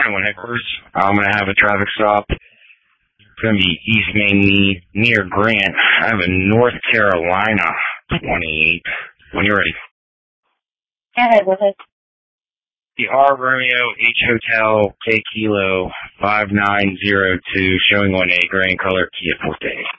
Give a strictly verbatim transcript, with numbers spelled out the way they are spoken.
nine one headquarters. I'm going to have a traffic stop. It's going to be East Main near Grant. I have a North Carolina twenty-eight. When you're ready. Yeah, go ahead. The R Romeo H Hotel K Kilo five nine zero two showing on a gray in color Kia Forte.